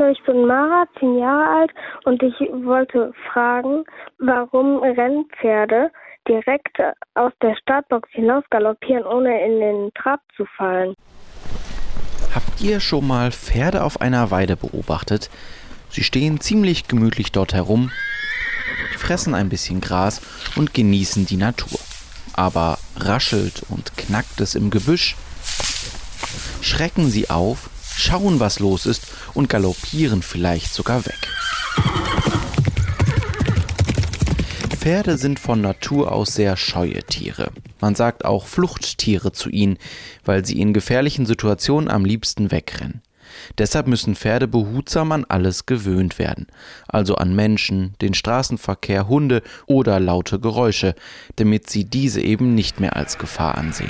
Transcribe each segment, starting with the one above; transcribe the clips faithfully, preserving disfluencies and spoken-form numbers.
Hallo, ich bin Mara, zehn Jahre alt und ich wollte fragen, warum Rennpferde direkt aus der Startbox hinaus galoppieren, ohne in den Trab zu fallen. Habt ihr schon mal Pferde auf einer Weide beobachtet? Sie stehen ziemlich gemütlich dort herum, fressen ein bisschen Gras und genießen die Natur. Aber raschelt und knackt es im Gebüsch, schrecken sie auf, schauen, was los ist und galoppieren vielleicht sogar weg. Pferde sind von Natur aus sehr scheue Tiere. Man sagt auch Fluchttiere zu ihnen, weil sie in gefährlichen Situationen am liebsten wegrennen. Deshalb müssen Pferde behutsam an alles gewöhnt werden, also an Menschen, den Straßenverkehr, Hunde oder laute Geräusche, damit sie diese eben nicht mehr als Gefahr ansehen.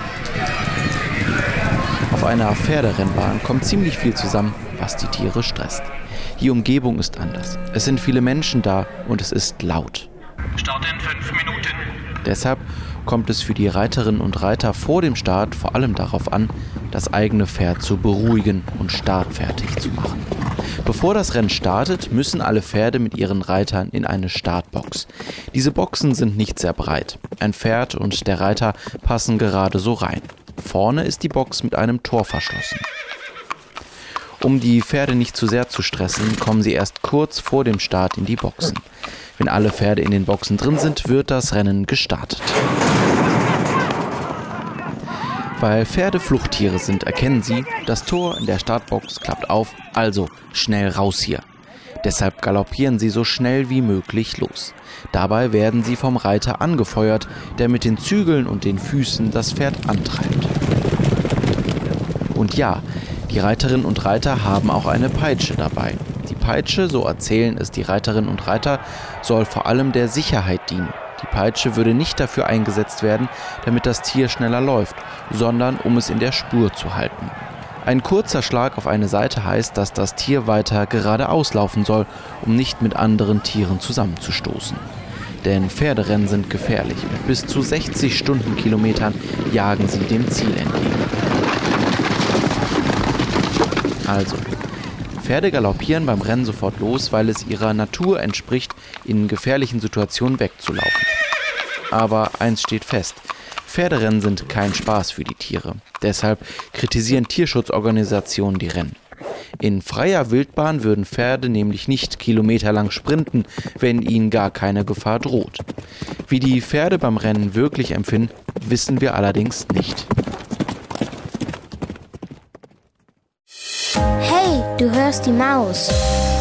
Auf einer Pferderennbahn kommt ziemlich viel zusammen, was die Tiere stresst. Die Umgebung ist anders. Es sind viele Menschen da und es ist laut. Start in fünf Minuten. Deshalb kommt es für die Reiterinnen und Reiter vor dem Start vor allem darauf an, das eigene Pferd zu beruhigen und startfertig zu machen. Bevor das Rennen startet, müssen alle Pferde mit ihren Reitern in eine Startbox. Diese Boxen sind nicht sehr breit. Ein Pferd und der Reiter passen gerade so rein. Vorne ist die Box mit einem Tor verschlossen. Um die Pferde nicht zu sehr zu stressen, kommen sie erst kurz vor dem Start in die Boxen. Wenn alle Pferde in den Boxen drin sind, wird das Rennen gestartet. Weil Pferde Fluchttiere sind, erkennen sie, das Tor in der Startbox klappt auf, also schnell raus hier. Deshalb galoppieren sie so schnell wie möglich los. Dabei werden sie vom Reiter angefeuert, der mit den Zügeln und den Füßen das Pferd antreibt. Und ja, die Reiterinnen und Reiter haben auch eine Peitsche dabei. Die Peitsche, so erzählen es die Reiterinnen und Reiter, soll vor allem der Sicherheit dienen. Die Peitsche würde nicht dafür eingesetzt werden, damit das Tier schneller läuft, sondern um es in der Spur zu halten. Ein kurzer Schlag auf eine Seite heißt, dass das Tier weiter geradeaus laufen soll, um nicht mit anderen Tieren zusammenzustoßen. Denn Pferderennen sind gefährlich. Mit bis zu sechzig Stundenkilometern jagen sie dem Ziel entgegen. Also, Pferde galoppieren beim Rennen sofort los, weil es ihrer Natur entspricht, in gefährlichen Situationen wegzulaufen. Aber eins steht fest: Pferderennen sind kein Spaß für die Tiere. Deshalb kritisieren Tierschutzorganisationen die Rennen. In freier Wildbahn würden Pferde nämlich nicht kilometerlang sprinten, wenn ihnen gar keine Gefahr droht. Wie die Pferde beim Rennen wirklich empfinden, wissen wir allerdings nicht. Hey, du hörst die Maus.